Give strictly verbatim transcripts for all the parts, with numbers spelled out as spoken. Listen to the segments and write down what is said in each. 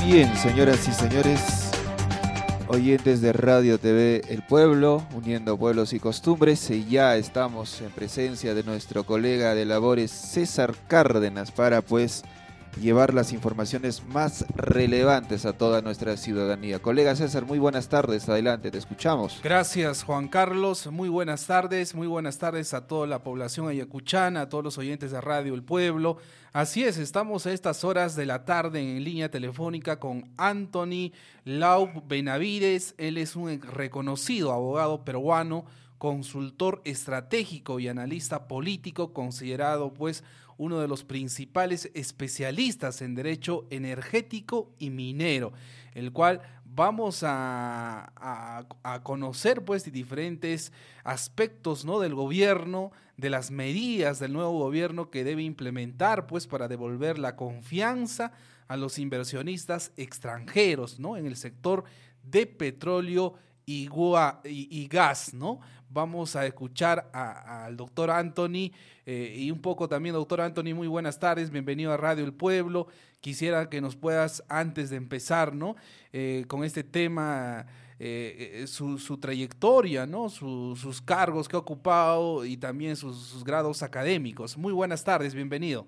Bien, señoras y señores, oyentes de Radio T V El Pueblo, uniendo pueblos y costumbres, y ya estamos en presencia de nuestro colega de labores César Cárdenas para pues llevar las informaciones más relevantes a toda nuestra ciudadanía. Colega César, muy buenas tardes, adelante, te escuchamos. Gracias, Juan Carlos, muy buenas tardes, muy buenas tardes a toda la población ayacuchana, a todos los oyentes de Radio El Pueblo. Así es, estamos a estas horas de la tarde en línea telefónica con Anthony Laub Benavides. Él es un reconocido abogado peruano, consultor estratégico y analista político, considerado pues uno de los principales especialistas en derecho energético y minero, el cual vamos a, a, a conocer pues diferentes aspectos, ¿no?, del gobierno, de las medidas del nuevo gobierno que debe implementar pues para devolver la confianza a los inversionistas extranjeros, ¿no?, en el sector de petróleo y, gua, y, y gas, ¿no? Vamos a escuchar al doctor Anthony eh, y un poco también, doctor Anthony, muy buenas tardes, bienvenido a Radio El Pueblo. Quisiera que nos puedas, antes de empezar, ¿no?, eh, con este tema, eh, su, su trayectoria, ¿no?, su, sus cargos que ha ocupado y también sus, sus grados académicos. Muy buenas tardes, bienvenido.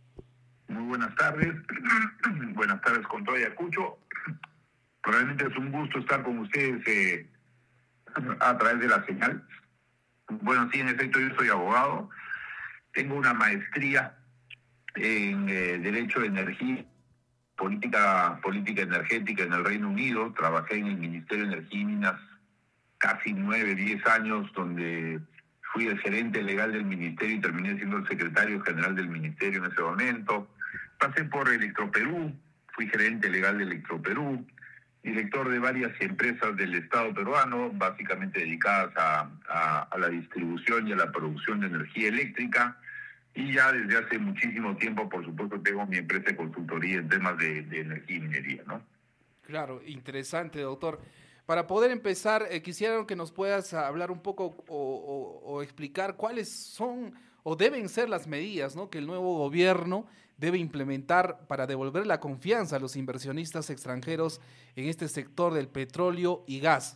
Muy buenas tardes, buenas tardes con todo Ayacucho. Realmente es un gusto estar con ustedes eh, a través de la señal. Bueno, sí, en efecto, yo soy abogado, tengo una maestría en eh, Derecho de Energía, política, política energética en el Reino Unido. Trabajé en el Ministerio de Energía y Minas casi nueve, diez años, donde fui el gerente legal del ministerio y terminé siendo el secretario general del ministerio en ese momento. Pasé por Electroperú, fui gerente legal de Electroperú, director de varias empresas del Estado peruano, básicamente dedicadas a, a, a la distribución y a la producción de energía eléctrica. Y ya desde hace muchísimo tiempo, por supuesto, tengo mi empresa de consultoría en temas de, de energía y minería, ¿no? Claro, interesante, doctor. Para poder empezar, eh, quisiera que nos puedas hablar un poco o, o, o explicar cuáles son o deben ser las medidas, ¿no?, que el nuevo gobierno debe implementar para devolver la confianza a los inversionistas extranjeros en este sector del petróleo y gas.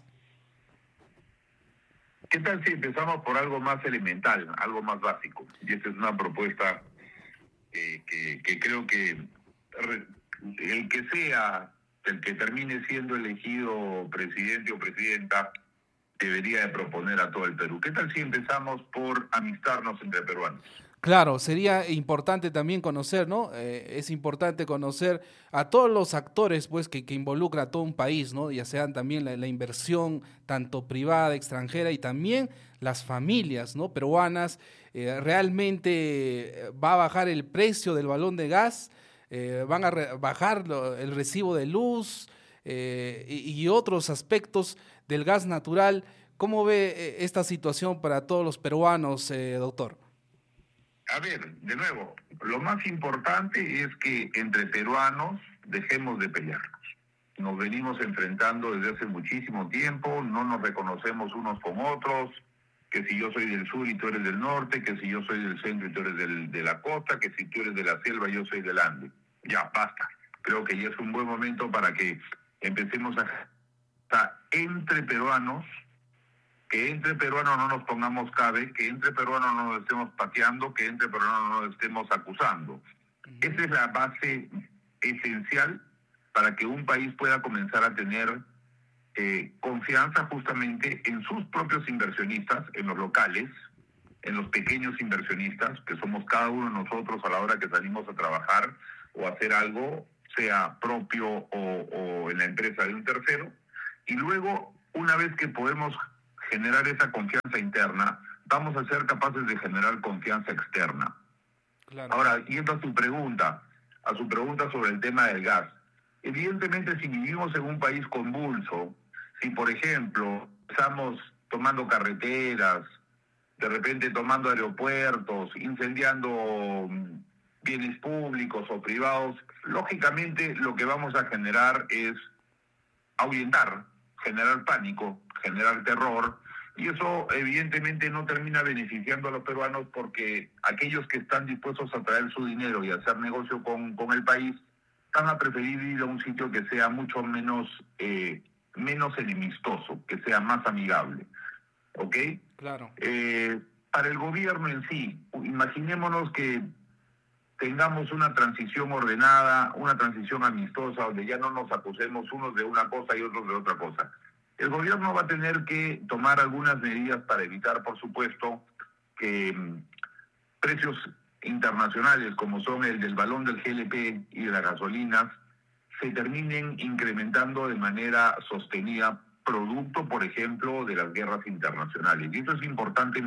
¿Qué tal si empezamos por algo más elemental, algo más básico? Y esta es una propuesta eh, que, que creo que el que sea, el que termine siendo elegido presidente o presidenta, debería de proponer a todo el Perú. ¿Qué tal si empezamos por amistarnos entre peruanos? Claro, sería importante también conocer, ¿no? Eh, es importante conocer a todos los actores, pues, que, que involucra a todo un país, ¿no? Ya sean también la, la inversión, tanto privada, extranjera, y también las familias, ¿no?, peruanas. Eh, realmente va a bajar el precio del balón de gas, eh, van a re- bajar lo, el recibo de luz eh, y, y otros aspectos del gas natural. ¿Cómo ve eh, esta situación para todos los peruanos, eh, doctor? A ver, de nuevo, lo más importante es que entre peruanos dejemos de pelearnos. Nos venimos enfrentando desde hace muchísimo tiempo, no nos reconocemos unos con otros, que si yo soy del sur y tú eres del norte, que si yo soy del centro y tú eres del, de la costa, que si tú eres de la selva y yo soy del Ande. Ya, basta. Creo que ya es un buen momento para que empecemos a estar entre peruanos, que entre peruanos no nos pongamos cabe, que entre peruanos no nos estemos pateando, que entre peruanos no nos estemos acusando. Esa es la base esencial para que un país pueda comenzar a tener eh, confianza justamente en sus propios inversionistas, en los locales, en los pequeños inversionistas, que somos cada uno de nosotros a la hora que salimos a trabajar o a hacer algo, sea propio o, o en la empresa de un tercero. Y luego, una vez que podemos generar esa confianza interna, vamos a ser capaces de generar confianza externa. Claro. Ahora, yendo a su pregunta, a su pregunta sobre el tema del gas. Evidentemente, si vivimos en un país convulso, si por ejemplo estamos tomando carreteras, de repente tomando aeropuertos, incendiando bienes públicos o privados, lógicamente lo que vamos a generar es ahuyentar, generar pánico, generar terror, y eso evidentemente no termina beneficiando a los peruanos, porque aquellos que están dispuestos a traer su dinero y hacer negocio con, con el país van a preferir ir a un sitio que sea mucho menos, eh, menos enemistoso, que sea más amigable. ¿Ok? Claro. Eh, para el gobierno en sí, imaginémonos que tengamos una transición ordenada, una transición amistosa, donde ya no nos acusemos unos de una cosa y otros de otra cosa. El gobierno va a tener que tomar algunas medidas para evitar, por supuesto, que mmm, precios internacionales, como son el del balón del G L P y de las gasolinas, se terminen incrementando de manera sostenida, producto, por ejemplo, de las guerras internacionales. Y esto es importante.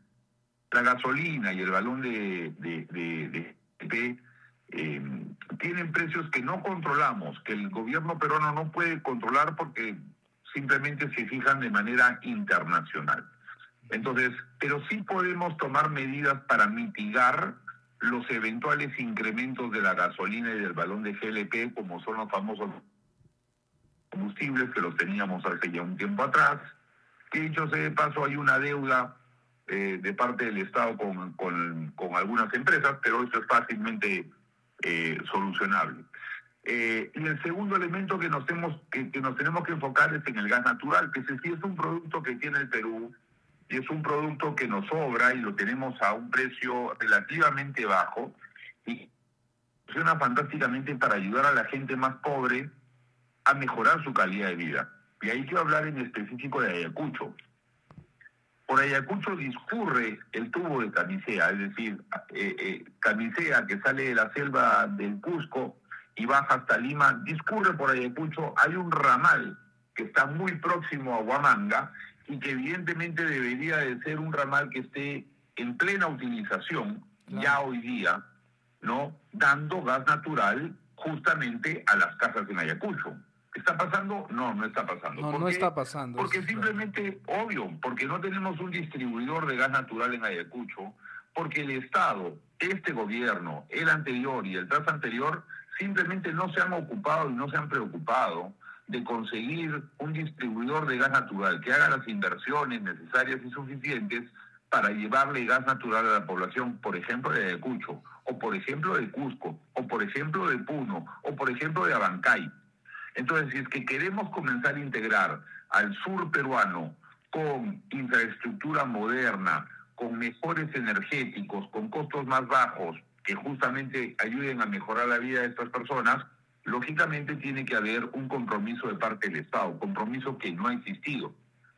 La gasolina y el balón de, de, de, de G L P eh, tienen precios que no controlamos, que el gobierno peruano no puede controlar porque simplemente se fijan de manera internacional. Entonces, pero sí podemos tomar medidas para mitigar los eventuales incrementos de la gasolina y del balón de G L P, como son los famosos combustibles que los teníamos hace ya un tiempo atrás. Que dicho sea de paso, hay una deuda eh, de parte del Estado con, con, con algunas empresas, pero esto es fácilmente eh, solucionable. Eh, y el segundo elemento que nos, tenemos, que, que nos tenemos que enfocar es en el gas natural, que ese sí es un producto que tiene el Perú, y es un producto que nos sobra y lo tenemos a un precio relativamente bajo y funciona fantásticamente para ayudar a la gente más pobre a mejorar su calidad de vida. Y ahí quiero hablar en específico de Ayacucho. Por Ayacucho discurre el tubo de Camisea, es decir, eh, eh, Camisea, que sale de la selva del Cusco y baja hasta Lima, discurre por Ayacucho. Hay un ramal que está muy próximo a Huamanga y que evidentemente debería de ser un ramal que esté en plena utilización, claro, ya hoy día, ¿no? Dando gas natural justamente a las casas en Ayacucho. ¿Está pasando? No, no está pasando. No, ¿Por no qué? está pasando. Porque es simplemente, claro, obvio, porque no tenemos un distribuidor de gas natural en Ayacucho, porque el Estado, este gobierno, el anterior y el tras anterior, simplemente no se han ocupado y no se han preocupado de conseguir un distribuidor de gas natural que haga las inversiones necesarias y suficientes para llevarle gas natural a la población, por ejemplo, de Ayacucho, o por ejemplo de Cusco, o por ejemplo de Puno, o por ejemplo de Abancay. Entonces, si es que queremos comenzar a integrar al sur peruano con infraestructura moderna, con mejores energéticos, con costos más bajos, que justamente ayuden a mejorar la vida de estas personas, lógicamente tiene que haber un compromiso de parte del Estado, compromiso que no ha existido.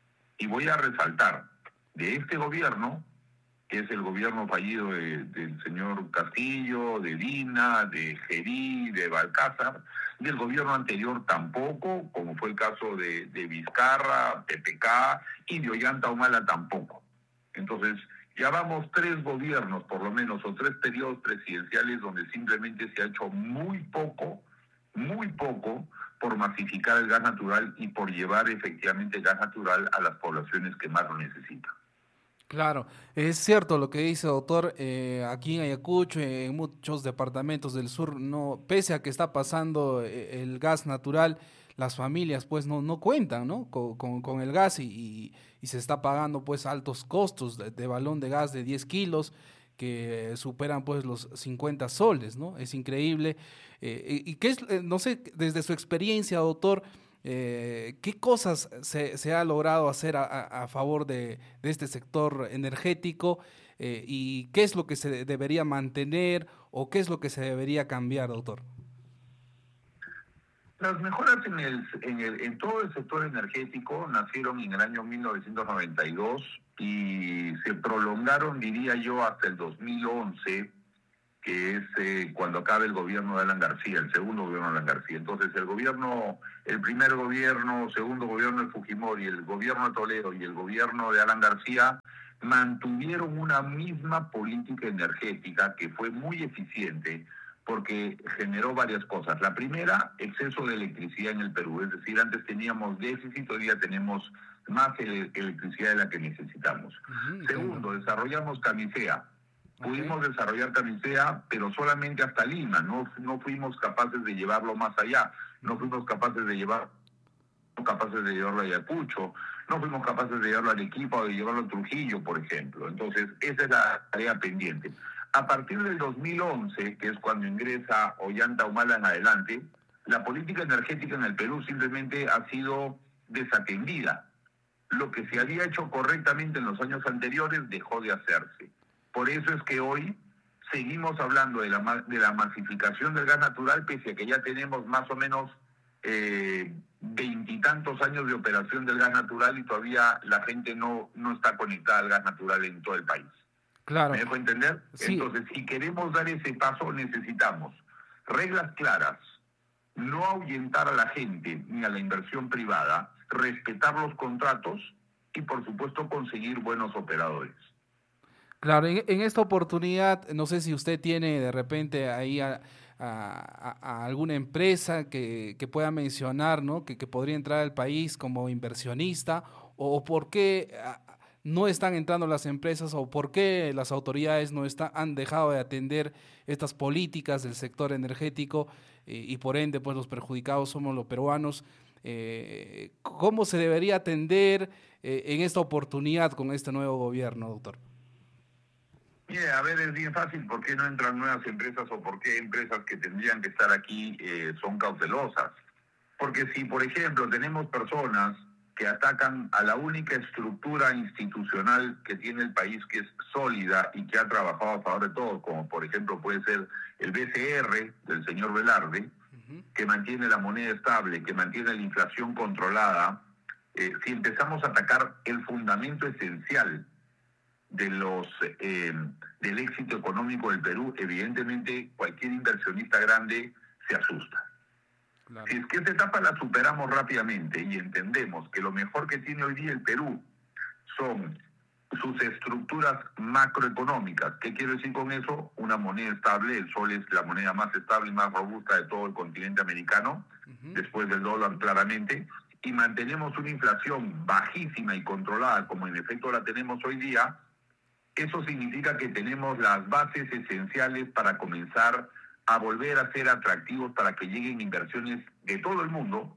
Y voy a resaltar, de este gobierno, que es el gobierno fallido de, del señor Castillo, de Dina, de Gerí, de Balcázar, del gobierno anterior tampoco, como fue el caso de, de Vizcarra, P P K, y de Ollanta Humala tampoco. Entonces, ya vamos tres gobiernos, por lo menos, o tres periodos presidenciales donde simplemente se ha hecho muy poco, muy poco, por masificar el gas natural y por llevar efectivamente gas natural a las poblaciones que más lo necesitan. Claro, es cierto lo que dice, doctor. Eh, aquí en Ayacucho, en muchos departamentos del sur, no, pese a que está pasando el gas natural, las familias pues no, no cuentan, ¿no? con, con, con el gas y, y, y se está pagando pues altos costos de, de balón de gas de diez kilos que superan pues los cincuenta soles, ¿no? Es increíble. Eh, y, y qué es, eh, no sé, desde su experiencia, doctor, Eh, ¿qué cosas se, se ha logrado hacer a, a, a favor de, de este sector energético eh, y qué es lo que se debería mantener o qué es lo que se debería cambiar, doctor? Las mejoras en, el, en, el, en todo el sector energético nacieron en el año mil novecientos noventa y dos y se prolongaron, diría yo, hasta el dos mil once, que es eh, cuando acabe el gobierno de Alan García, el segundo gobierno de Alan García. Entonces, el gobierno, el primer gobierno, segundo gobierno de Fujimori, el gobierno de Toledo y el gobierno de Alan García mantuvieron una misma política energética que fue muy eficiente porque generó varias cosas. La primera, exceso de electricidad en el Perú. Es decir, antes teníamos déficit, hoy día tenemos más ele- electricidad de la que necesitamos. Uh-huh, Segundo, desarrollamos Camisea. Pudimos okay. desarrollar Camisea, pero solamente hasta Lima. No, no fuimos capaces de llevarlo más allá. No fuimos capaces de llevar, no capaces de llevarlo a Ayacucho. No fuimos capaces de llevarlo a Arequipa o de llevarlo a Trujillo, por ejemplo. Entonces, esa es la tarea pendiente. A partir del dos mil once, que es cuando ingresa Ollanta Humala en adelante, la política energética en el Perú simplemente ha sido desatendida. Lo que se había hecho correctamente en los años anteriores dejó de hacerse. Por eso es que hoy seguimos hablando de la, de la masificación del gas natural, pese a que ya tenemos más o menos veintitantos eh, años de operación del gas natural y todavía la gente no, no está conectada al gas natural en todo el país. Claro. ¿Me dejo entender? Sí. Entonces, si queremos dar ese paso, necesitamos reglas claras, no ahuyentar a la gente ni a la inversión privada, respetar los contratos y, por supuesto, conseguir buenos operadores. Claro, en, en esta oportunidad, no sé si usted tiene de repente ahí a, a, a alguna empresa que, que pueda mencionar, ¿no? Que, que podría entrar al país como inversionista, o, o por qué no están entrando las empresas, o por qué las autoridades no están, han dejado de atender estas políticas del sector energético eh, y por ende pues los perjudicados somos los peruanos. Eh, ¿Cómo se debería atender eh, en esta oportunidad con este nuevo gobierno, doctor? Mire, a ver, es bien fácil. ¿Por qué no entran nuevas empresas o por qué empresas que tendrían que estar aquí eh, son cautelosas? Porque si, por ejemplo, tenemos personas que atacan a la única estructura institucional que tiene el país, que es sólida y que ha trabajado a favor de todos, como por ejemplo puede ser el B C R del señor Velarde, uh-huh. que mantiene la moneda estable, que mantiene la inflación controlada, eh, si empezamos a atacar el fundamento esencial de los eh, del éxito económico del Perú, evidentemente cualquier inversionista grande se asusta. Claro. Si es que esta etapa la superamos rápidamente y entendemos que lo mejor que tiene hoy día el Perú son sus estructuras macroeconómicas. ¿Qué quiero decir con eso? Una moneda estable. El sol es la moneda más estable y más robusta de todo el continente americano, uh-huh. después del dólar claramente, y mantenemos una inflación bajísima y controlada, como en efecto la tenemos hoy día. Eso significa que tenemos las bases esenciales para comenzar a volver a ser atractivos para que lleguen inversiones de todo el mundo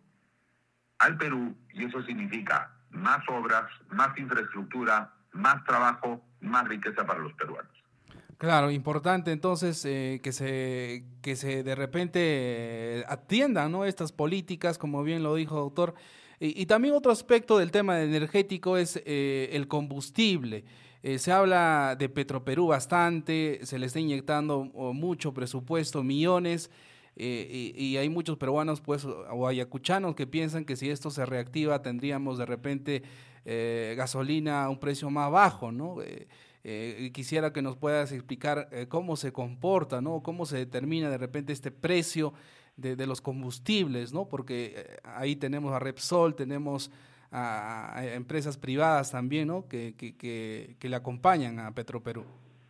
al Perú, y eso significa más obras, más infraestructura, más trabajo, más riqueza para los peruanos. Claro, importante entonces eh, que se que se de repente eh, atiendan, ¿no?, estas políticas, como bien lo dijo doctor. Y, y también otro aspecto del tema energético es eh, el combustible. Eh, se habla de Petroperú bastante, se le está inyectando mucho presupuesto, millones, eh, y, y hay muchos peruanos pues o ayacuchanos que piensan que si esto se reactiva tendríamos de repente eh, gasolina a un precio más bajo, ¿no? Eh, eh, quisiera que nos puedas explicar eh, cómo se comporta, ¿no? Cómo se determina de repente este precio de, de los combustibles, ¿no? Porque eh, ahí tenemos a Repsol, tenemos a, a empresas privadas también, ¿no?, que, que, que, que le acompañan a Petroperú.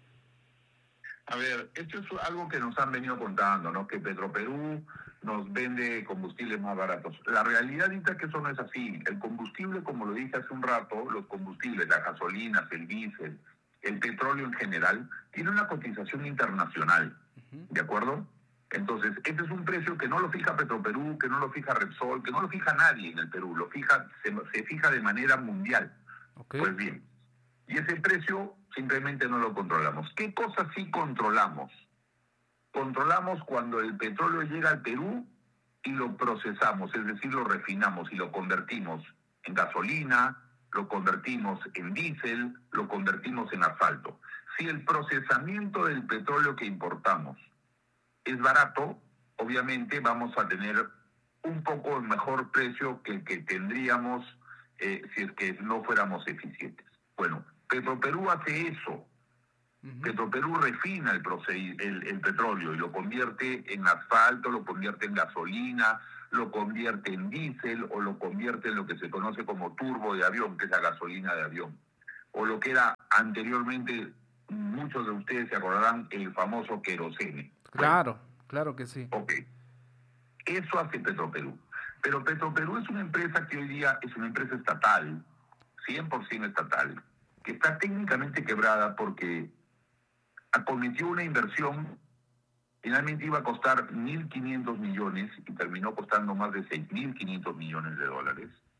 A ver, esto es algo que nos han venido contando, ¿no?, que Petroperú nos vende combustibles más baratos. La realidad es que eso no es así. El combustible, como lo dije hace un rato, los combustibles, las gasolinas, el diésel, el petróleo en general, tiene una cotización internacional, uh-huh. ¿de acuerdo? Entonces, este es un precio que no lo fija Petroperú, que no lo fija Repsol, que no lo fija nadie en el Perú, lo fija, se, se fija de manera mundial. Okay. Pues bien, y ese precio simplemente no lo controlamos. ¿Qué cosas sí controlamos? Controlamos cuando el petróleo llega al Perú y lo procesamos, es decir, lo refinamos y lo convertimos en gasolina, lo convertimos en diésel, lo convertimos en asfalto. Si el procesamiento del petróleo que importamos es barato, obviamente vamos a tener un poco mejor precio que el que tendríamos eh, si es que no fuéramos eficientes. Bueno, Petroperú hace eso. Uh-huh. Petroperú refina el, el, el petróleo y lo convierte en asfalto, lo convierte en gasolina, lo convierte en diésel o lo convierte en lo que se conoce como turbo de avión, que es la gasolina de avión. O lo que era anteriormente, muchos de ustedes se acordarán, el famoso querosene. Claro, bueno, claro que sí. Ok. Eso hace Petroperú. Pero Petroperú es una empresa que hoy día es una empresa estatal, cien por ciento estatal, que está técnicamente quebrada porque acometió una inversión, finalmente iba a costar mil quinientos millones y terminó costando más de seis mil quinientos millones de dólares.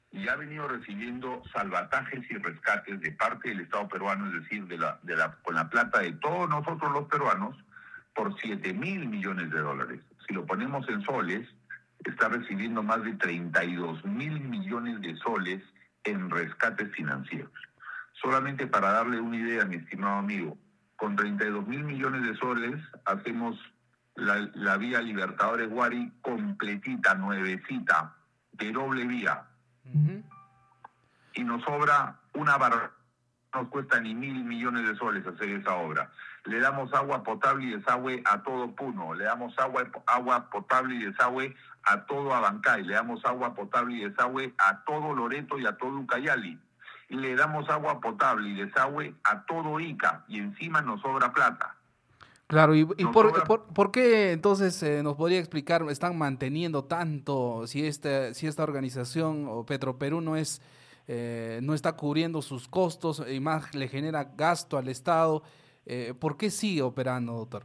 y ha venido recibiendo salvatajes y rescates de parte del Estado peruano, es decir, de la, de la, con la plata de todos nosotros los peruanos, por siete mil millones de dólares. Si lo ponemos en soles, está recibiendo más de treinta y dos mil millones de soles en rescates financieros. Solamente para darle una idea, mi estimado amigo, con treinta y dos mil millones de soles hacemos la, la vía Libertadores Guari completita, nuevecita, de doble vía. Uh-huh. Y nos sobra una barra, no nos cuesta ni mil millones de soles hacer esa obra. Le damos agua potable y desagüe a todo Puno, le damos agua, agua potable y desagüe a todo Abancay, le damos agua potable y desagüe a todo Loreto y a todo Ucayali, y le damos agua potable y desagüe a todo Ica, y encima nos sobra plata. Claro, y, y por, sobra... por, por qué entonces eh, nos podría explicar, están manteniendo tanto si esta, si esta organización o Petroperú no es eh, no está cubriendo sus costos y más le genera gasto al Estado, eh, ¿por qué sigue operando, doctor?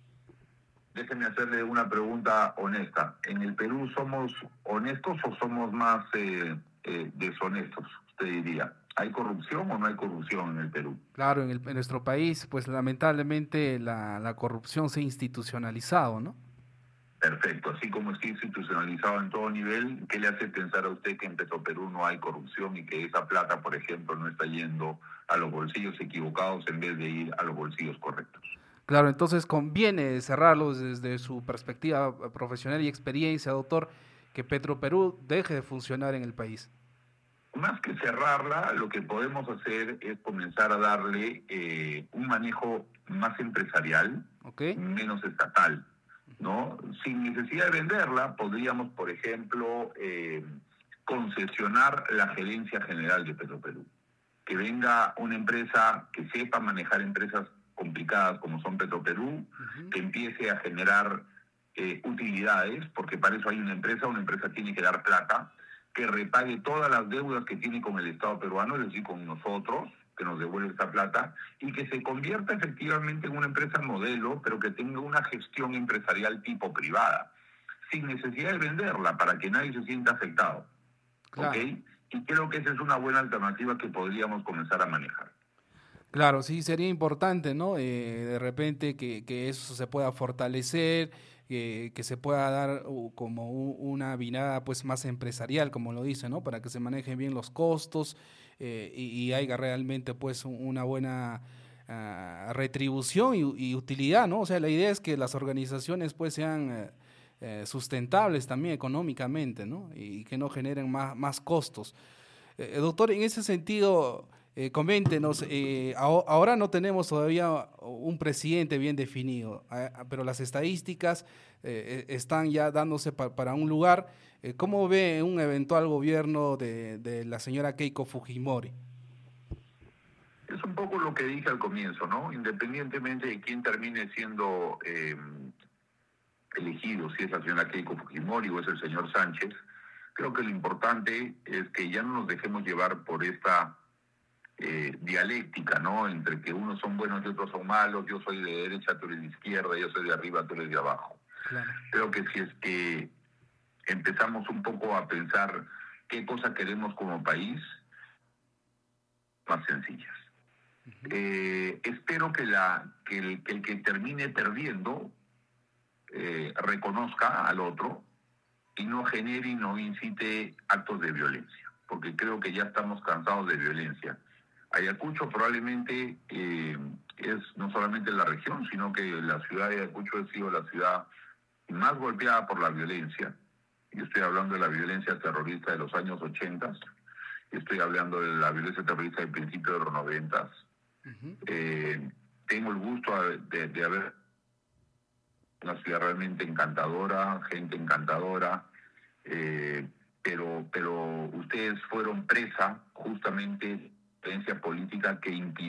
Déjeme hacerle una pregunta honesta. ¿En el Perú somos honestos o somos más eh, eh, deshonestos, usted diría? ¿Hay corrupción o no hay corrupción en el Perú? Claro, en, el, en nuestro país, pues lamentablemente la, la corrupción se ha institucionalizado, ¿no? Perfecto, así como está institucionalizado en todo nivel, ¿qué le hace pensar a usted que en Petroperú no hay corrupción y que esa plata, por ejemplo, no está yendo a los bolsillos equivocados en vez de ir a los bolsillos correctos? Claro, entonces conviene cerrarlo desde su perspectiva profesional y experiencia, doctor, que Petroperú deje de funcionar en el país. Más que cerrarla, lo que podemos hacer es comenzar a darle eh, un manejo más empresarial, okay, menos estatal, ¿no? Sin necesidad de venderla, podríamos, por ejemplo, eh, concesionar la gerencia general de Petroperú. Que venga una empresa que sepa manejar empresas complicadas como son Petroperú, uh-huh, que empiece a generar eh, utilidades, porque para eso hay una empresa, una empresa tiene que dar plata, que repague todas las deudas que tiene con el Estado peruano, es decir, con nosotros, que nos devuelve esta plata, y que se convierta efectivamente en una empresa modelo, pero que tenga una gestión empresarial tipo privada, sin necesidad de venderla, para que nadie se sienta afectado. Claro. ¿Ok? Y creo que esa es una buena alternativa que podríamos comenzar a manejar. Claro, sí, sería importante, ¿no? Eh, de repente que, que eso se pueda fortalecer, eh, que se pueda dar uh, como un, una vinada pues más empresarial, como lo dice, ¿no? Para que se manejen bien los costos eh, y, y haya realmente pues una buena uh, retribución y, y utilidad, ¿no? O sea, la idea es que las organizaciones pues sean eh, eh, sustentables también económicamente, ¿no? Y que no generen más, más costos. Eh, doctor, en ese sentido... Eh, coméntenos, eh, ahora no tenemos todavía un presidente bien definido, eh, pero las estadísticas eh, están ya dándose pa, para un lugar. Eh, ¿Cómo ve un eventual gobierno de, de la señora Keiko Fujimori? Es un poco lo que dije al comienzo, ¿no? Independientemente de quién termine siendo eh, elegido, si es la señora Keiko Fujimori o es el señor Sánchez, creo que lo importante es que ya no nos dejemos llevar por esta Eh, dialéctica, ¿no? Entre que unos son buenos y otros son malos, yo soy de derecha, tú eres de izquierda, yo soy de arriba, tú eres de abajo. Claro. Creo que si es que empezamos un poco a pensar qué cosa queremos como país, más sencillas. Uh-huh. Eh, espero que, la, que, el, que el que termine perdiendo eh, reconozca al otro y no genere y no incite actos de violencia, porque creo que ya estamos cansados de violencia. Ayacucho probablemente eh, es no solamente la región, sino que la ciudad de Ayacucho ha sido la ciudad más golpeada por la violencia. Yo estoy hablando de la violencia terrorista de los años ochenta, y estoy hablando de la violencia terrorista del principio de los noventas. Uh-huh. Eh, tengo el gusto de, de haber una ciudad realmente encantadora, gente encantadora, eh, pero, pero ustedes fueron presa justamente política que impidió